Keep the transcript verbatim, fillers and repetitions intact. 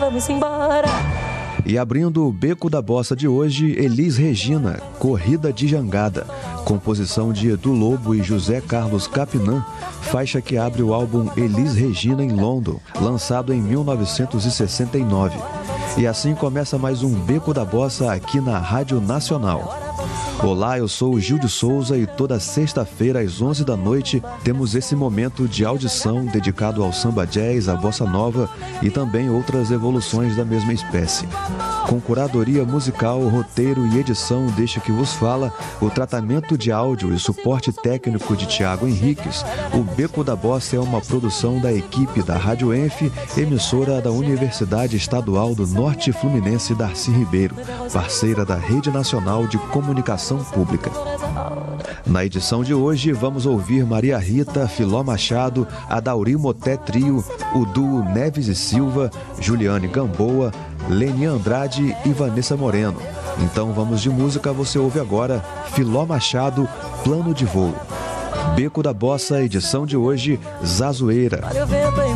vamos embora. E abrindo o Beco da Bossa de hoje, Elis Regina, Corrida de Jangada, composição de Edu Lobo e José Carlos Capinã, faixa que abre o álbum Elis Regina em London, lançado em mil novecentos e sessenta e nove. E assim começa mais um Beco da Bossa aqui na Rádio Nacional. Olá, eu sou o Gil de Souza e toda sexta-feira às onze da noite temos esse momento de audição dedicado ao samba jazz, à bossa nova e também outras evoluções da mesma espécie. Com curadoria musical, roteiro e edição deste que vos fala, o tratamento de áudio e suporte técnico de Tiago Henriques, o Beco da Bossa é uma produção da equipe da Rádio Enf, emissora da Universidade Estadual do Norte Fluminense Darcy Ribeiro, parceira da Rede Nacional de Comunicação Pública. Na edição de hoje, vamos ouvir Maria Rita, Filó Machado, Adauri Moté Trio, o duo Neves e Silva, Juliane Gamboa, Leni Andrade e Vanessa Moreno. Então vamos de música, você ouve agora Filó Machado, Plano de Voo. Beco da Bossa, edição de hoje, Zazoeira.